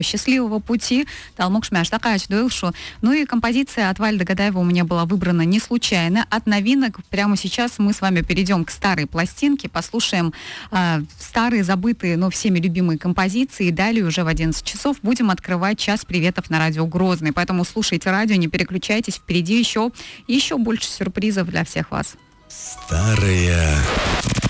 Счастливого пути. Талмук Шмяштакач Дуэлшу. Ну и композиция от Вальды Гадаева у меня была выбрана не случайно. От новинок прямо сейчас мы с вами перейдем к старой пластинке, послушаем старые, забытые, но всеми любимые композиции. И далее уже в 11 часов будем открывать час приветов на радио Грозный. Поэтому слушайте радио, не переключайтесь. Впереди еще больше сюрпризов для всех вас. Старая